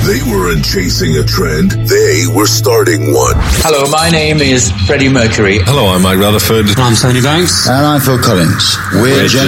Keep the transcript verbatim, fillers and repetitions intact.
They weren't chasing a trend, they were starting one. Hello, my name is Freddie Mercury. Hello, I'm Mike Rutherford. I'm Tony Banks. And I'm Phil Collins. We're, We're Gen